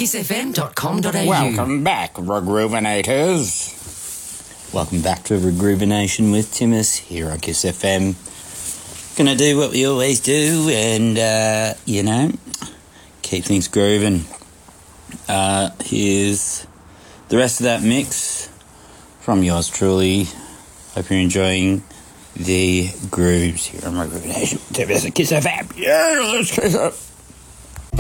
kissfm.com.au. Welcome back, Regroovinators. Welcome back to Regroovination with Timus here on Kiss FM. Gonna do what we always do and, keep things grooving. Here's the rest of that mix from yours truly. Hope you're enjoying the grooves here on Regroovination with Timus at Kiss FM. Yeah, let's kiss up.